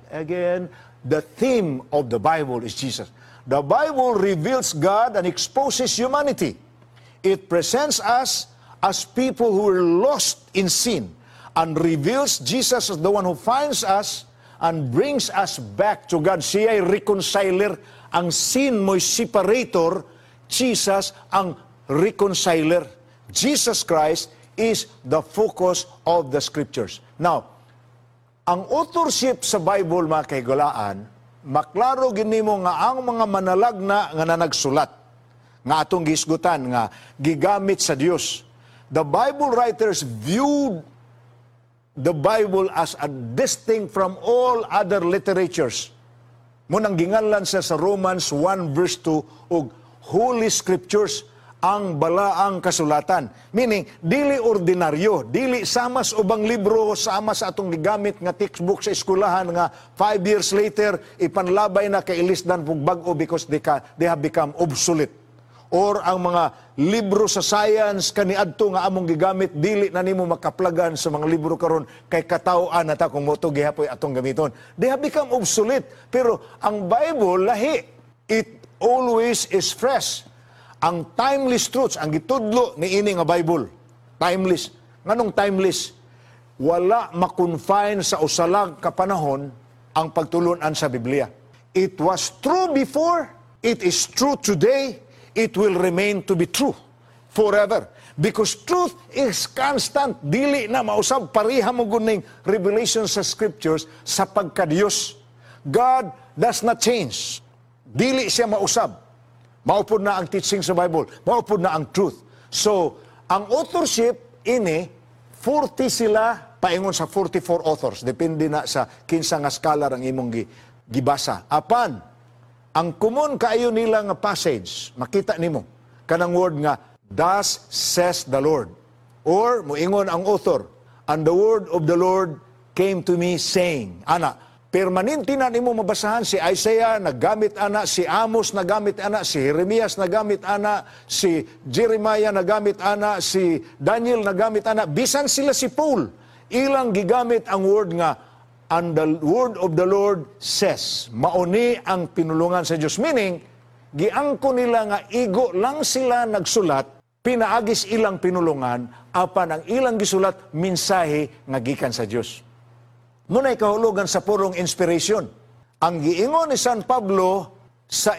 Again, the theme of the Bible is Jesus. The Bible reveals God and exposes humanity. It presents us as people who are lost in sin and reveals Jesus as the one who finds us and brings us back to God. Siya ay reconciler. Ang sin mo'y separator. Jesus ang reconciler. Jesus Christ is the focus of the Scriptures. Now, ang authorship sa Bible, mga kahigalaan, maklaro ginimo nga ang mga manalagna nga nagsulat, nga atong gisgutan, nga gigamit sa Dios. The Bible writers viewed the Bible as a distinct from all other literatures. Munang ginganlan sa Romans 1 verse 2, og Holy Scriptures, ang balaang kasulatan. Meaning, dili ordinaryo, dili samas ubang libro, sama sa atong gigamit nga textbook sa eskwelahan nga 5 years later, ipanlabay na kay ilisdan pug bag-o because they have become obsolete. Or ang mga libro sa science kaniadto nga among gigamit, dili na nimo makaplagan sa mga libro karon kay katawaan nata kung moto gihapoy atong gamiton. They have become obsolete. Pero ang Bible lahi, it always is fresh. Ang timeless truths, ang gitudlo ni ini nga Bible, timeless. Nganong timeless? Wala makonfine sa usalag kapanahon ang pagtulunan sa Biblia. It was true before, it is true today, it will remain to be true forever. Because truth is constant. Dili na mausab, pareha mo guning revelation sa Scriptures sa pagka-Diyos. God does not change. Dili siya mausab. Maupod na ang teaching sa Bible. Maupod na ang truth. So, ang authorship, ini, 40 sila, paingon sa 44 authors. Depende na sa kinsa nga scholar ang imong gibasa. Apan, ang common kaayo nila nga passage, makita nimo, kanang word nga, thus says the Lord. Or, muingon ang author, and the word of the Lord came to me saying, ana, permanente na nimo mabasahan si Isaiah nagamit ana, si Amos nagamit ana, si Jeremias nagamit ana, si Jeremiah nagamit ana, si Daniel nagamit ana, bisan sila si Paul. Ilang gigamit ang word nga, and the word of the Lord says. Mauni ang pinulungan sa Diyos. Meaning, giangko nila nga igo lang sila nagsulat, pinaagis ilang pinulungan, apan ang ilang gisulat, mensahe nga gikan sa Diyos. Muna'y kahulugan sa purong inspiration. Ang giingon ni San Pablo sa